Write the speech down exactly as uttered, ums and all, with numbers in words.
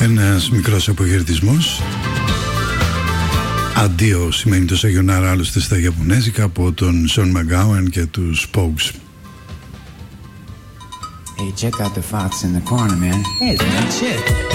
Ένας μικρός αποχαιρετισμός. Αντίο σημαίνει το σαγιονάρα άλλωστε στα Ιαπωνέζικα, από τον Σον Μαγκάουεν και τους Pogues. Hey, check out the fox in the corner, man. Hey, man, shit.